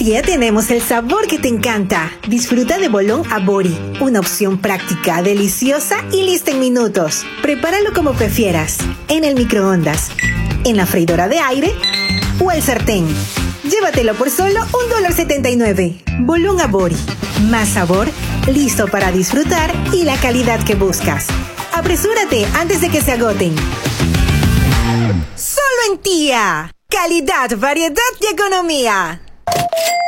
Tía tenemos el sabor que te encanta. Disfruta de bolón Abori, una opción práctica, deliciosa y lista en minutos. Prepáralo como prefieras, en el microondas, en la freidora de aire o el sartén. Llévatelo por solo $1.79. Bolón Abori, más sabor, listo para disfrutar y la calidad que buscas. Apresúrate antes de que se agoten. ¡Solo en Tía! Calidad, variedad y economía.